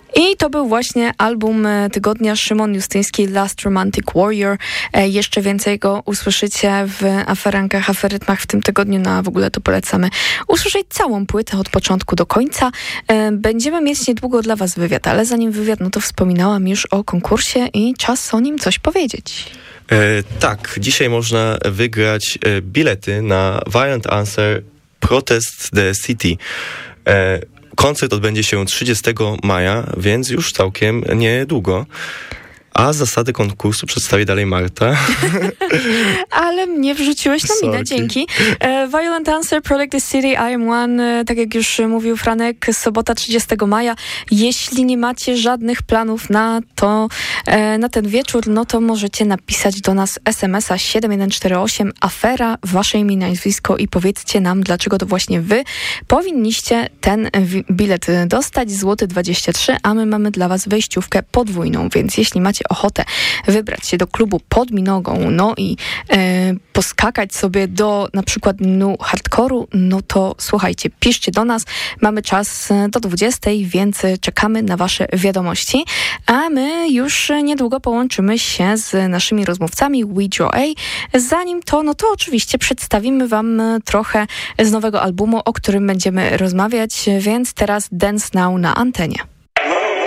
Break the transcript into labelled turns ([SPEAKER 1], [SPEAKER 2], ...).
[SPEAKER 1] I to był właśnie album tygodnia, Szymon Justyński, Last Romantic Warrior. Jeszcze więcej go usłyszycie w aferankach, aferytmach w tym tygodniu, no a w ogóle to polecamy usłyszeć całą płytę od początku do końca. Będziemy mieć niedługo dla was wywiad, ale zanim wywiad, no to wspominałam już o konkursie i czas o nim coś powiedzieć.
[SPEAKER 2] Tak, dzisiaj można wygrać bilety na Violent Answer Protest the City. Koncert odbędzie się 30 maja, więc już całkiem niedługo. A zasady konkursu przedstawi dalej Marta.
[SPEAKER 1] Ale mnie wrzuciłeś na minę, dzięki. Violent Answer, Protect the City, I Am One, tak jak już mówił Franek, sobota 30 maja. Jeśli nie macie żadnych planów na ten wieczór, no to możecie napisać do nas SMS-a 7148 afera, wasze imię, nazwisko i powiedzcie nam, dlaczego to właśnie wy powinniście ten bilet dostać. Złoty 23, a my mamy dla was wejściówkę podwójną, więc jeśli macie ochotę wybrać się do klubu pod Minogą, no i poskakać sobie do na przykład dnu hardkoru, no to słuchajcie, piszcie do nas, mamy czas do 20, więc czekamy na wasze wiadomości, a my już niedługo połączymy się z naszymi rozmówcami Wejo A. Zanim to, no to oczywiście przedstawimy wam trochę z nowego albumu, o którym będziemy rozmawiać, więc teraz Dance Now na antenie.